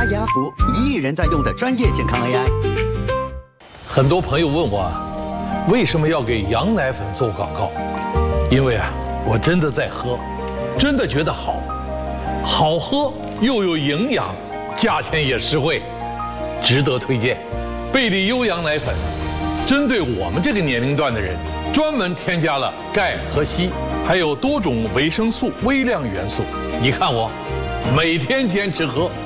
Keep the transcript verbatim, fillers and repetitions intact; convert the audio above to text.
阿雅福一亿人在用的专业健康 A I。 很多朋友问我，为什么要给羊奶粉做广告？因为啊，我真的在喝，真的觉得好，好喝又有营养，价钱也实惠，值得推荐。贝利优羊奶粉，针对我们这个年龄段的人，专门添加了钙和硒，还有多种维生素、微量元素。你看我，每天坚持喝。